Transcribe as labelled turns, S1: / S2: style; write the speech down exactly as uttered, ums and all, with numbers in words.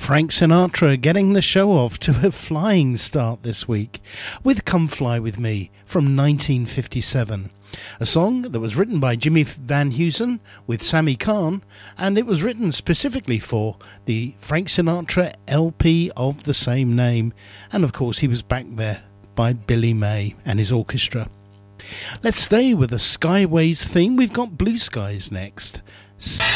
S1: Frank Sinatra getting the show off to a flying start this week with Come Fly With Me from nineteen fifty-seven. A song that was written by Jimmy Van Heusen with Sammy Cahn, and it was written specifically for the Frank Sinatra L P of the same name. And of course he was backed there by Billy May and his orchestra. Let's stay with the Skyways theme. We've got Blue Skies next.